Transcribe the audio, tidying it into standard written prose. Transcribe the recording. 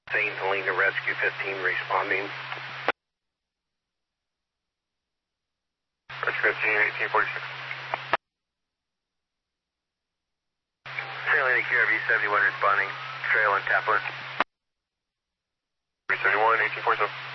St. Helena Rescue 15 responding. Rescue 15, 1846. St. Helena KRV 71 responding. Trail and Taplin. 371, 1847.